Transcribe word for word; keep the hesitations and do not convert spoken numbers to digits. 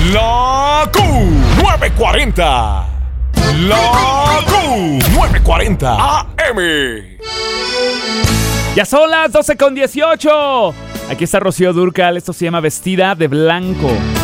La Q nueve cuarenta. La Q nueve cuarenta A M. Ya son las doce con dieciocho. Aquí está Rocío Dúrcal. Esto se llama Vestida de Blanco.